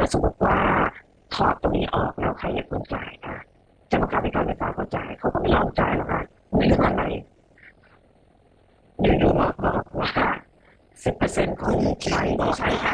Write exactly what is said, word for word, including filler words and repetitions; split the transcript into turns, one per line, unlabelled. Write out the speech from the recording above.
สมมติว่าถอดตรงนี้ออกแล้วใครอยากเป็นจ่ายค่ะจะมาการในการไฟฟ้าเขาจ่ายเขาก็ไม่ยอมจ่ายหรอกค่ะในขณะไหนอยู่ๆบอกบอกว่าสิบเปอร์เซ็นต์ของไฟที่ใช้